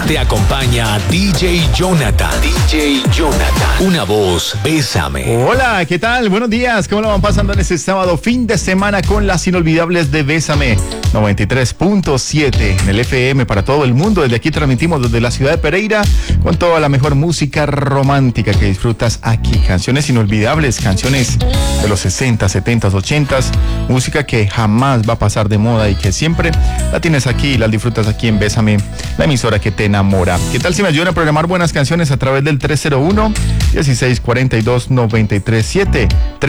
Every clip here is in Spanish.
Te acompaña DJ Jonathan. DJ Jonathan. Una voz, bésame. Hola, ¿qué tal? Buenos días. ¿Cómo lo van pasando en este sábado, fin de semana, con las inolvidables de Bésame? 93.7 en el FM para todo el mundo. Desde aquí transmitimos desde la ciudad de Pereira con toda la mejor música romántica que disfrutas aquí. Canciones inolvidables, canciones de los 60, 70, 80, música que jamás va a pasar de moda y que siempre la tienes aquí, la disfrutas aquí en Bésame, la emisora que te enamora. ¿Qué tal si me ayudan a programar buenas canciones a través del 301-1642-937?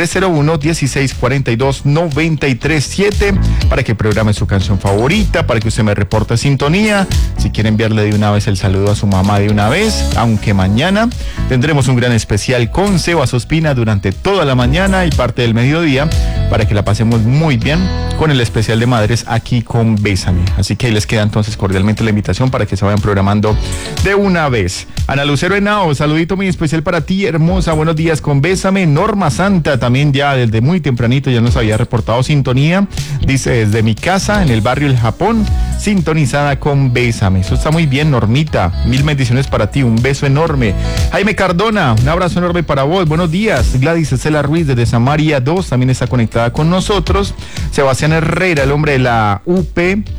301-1642-937 para que programe su canción favorita, para que usted me reporte sintonía. Si quiere enviarle de una vez el saludo a su mamá de una vez, aunque mañana tendremos un gran especial con Sebas Ospina durante toda la mañana y parte del mediodía para que la pasemos muy bien con el especial de madres aquí con Bésame. Así que ahí les queda entonces cordialmente la invitación para que se vayan programando de una vez. Ana Lucero Henao, saludito muy especial para ti, hermosa. Buenos días con Bésame. Norma Santa también ya desde muy tempranito ya nos había reportado sintonía. Dice desde mi casa en el barrio El Japón, sintonizada con Bésame. Eso está muy bien, Normita. Mil bendiciones para ti, un beso enorme. Jaime Cardona, un abrazo enorme para vos. Buenos días. Gladys Estela Ruiz desde Samaria 2 también está conectada con nosotros. Sebastián Herrera, el hombre de la UP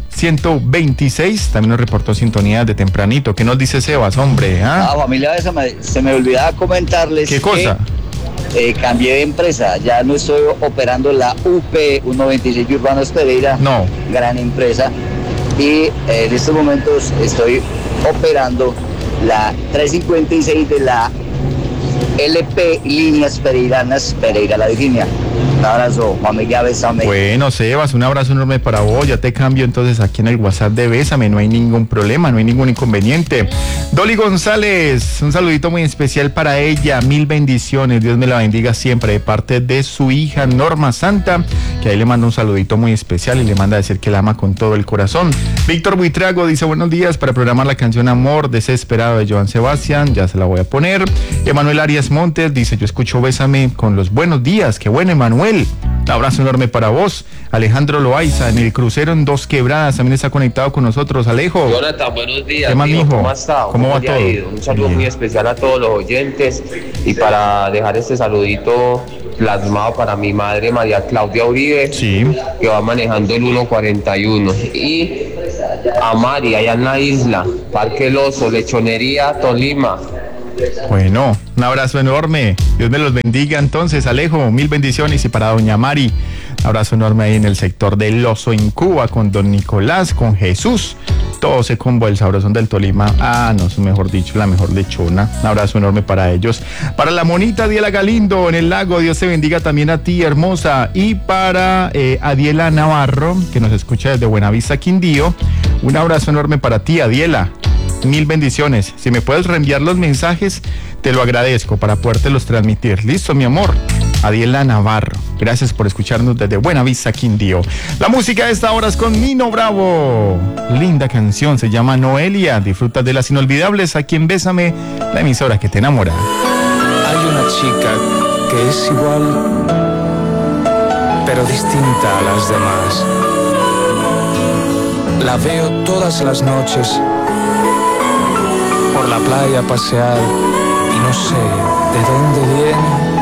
126, también nos reportó sintonía de tempranito. ¿Qué nos dice Sebas, hombre? Familia, se me olvidaba comentarles. ¿Qué cosa? Cambié de empresa, ya no estoy operando la UP 126 Urbanos Pereira, no, gran empresa, y en estos momentos estoy operando la 356 de la LP Líneas Pereiranas, Pereira La Virginia. Un abrazo, familia, Bésame. Bueno, Sebas, un abrazo enorme para vos. Ya te cambio entonces aquí en el WhatsApp de Bésame. No hay ningún problema, no hay ningún inconveniente. Dolly González, un saludito muy especial para ella. Mil bendiciones, Dios me la bendiga siempre, de parte de su hija Norma Santa, que ahí le manda un saludito muy especial y le manda a decir que la ama con todo el corazón. Víctor Buitrago dice buenos días, para programar la canción Amor Desesperado de Joan Sebastián, ya se la voy a poner. Emanuel Arias Montes dice yo escucho Bésame con los buenos días. Qué bueno, Emanuel. Un abrazo enorme para vos. Alejandro Loaiza en el crucero en Dos Quebradas también está conectado con nosotros. Alejo. Jonathan, buenos días. ¿Qué más, mijo? ¿Cómo ha estado? ¿Cómo va todo? Un saludo muy especial a todos los oyentes y para dejar este saludito plasmado para mi madre María Claudia Uribe, sí, que va manejando el 141, y a Mari allá en la isla, Parque El Oso, Lechonería, Tolima. Bueno, un abrazo enorme. Dios me los bendiga entonces, Alejo. Mil bendiciones. Y para doña Mari, un abrazo enorme ahí en el sector del Oso en Cuba, con don Nicolás, con Jesús. Todo ese combo del sabrosón del Tolima. No, es mejor dicho, la mejor lechona. Un abrazo enorme para ellos. Para la monita Adiela Galindo en el lago, Dios te bendiga también a ti, hermosa. Y para Adiela Navarro, que nos escucha desde Buenavista, Quindío. Un abrazo enorme para ti, Adiela. Mil bendiciones. Si me puedes reenviar los mensajes, te lo agradezco para podértelos transmitir. Listo, mi amor. Adiela Navarro. Gracias por escucharnos desde Buenavista, Quindío. La música de esta hora es con Nino Bravo. Linda canción, se llama Noelia. Disfruta de las inolvidables aquí en Bésame, la emisora que te enamora. Hay una chica que es igual, pero distinta a las demás. La veo todas las noches por la playa pasear y no sé de dónde viene